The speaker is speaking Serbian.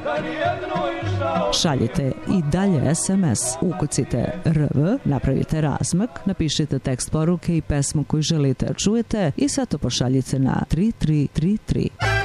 Šaljite i dalje SMS, ukucite RV, napravite razmak, napišite tekst poruke i pesmu koju želite da čujete i sve to pošaljite na 3333.